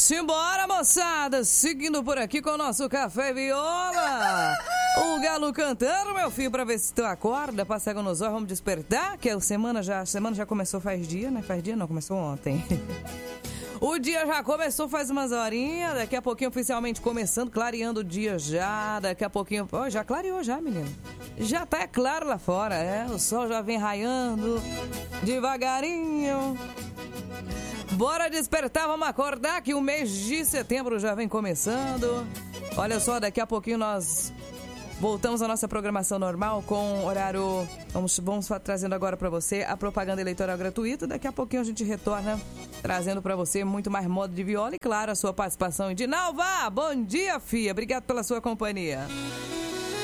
Simbora, moçada! Seguindo por aqui com o nosso Café Viola. O galo cantando, meu filho, pra ver se tu acorda, passa água nos olhos, vamos despertar, que a semana já começou faz dia, né? Faz dia não, começou ontem. O dia já começou faz umas horinhas, daqui a pouquinho oficialmente começando, clareando o dia já, daqui a pouquinho... Ó, já clareou já, menino. Já tá claro lá fora, o sol já vem raiando, devagarinho. Bora despertar, vamos acordar que o mês de setembro já vem começando. Olha só, daqui a pouquinho nós voltamos à nossa programação normal com horário... Vamos trazendo agora para você a propaganda eleitoral gratuita. Daqui a pouquinho a gente retorna trazendo para você muito mais modo de viola e, claro, a sua participação. Edinalva, bom dia, filha. Obrigado pela sua companhia.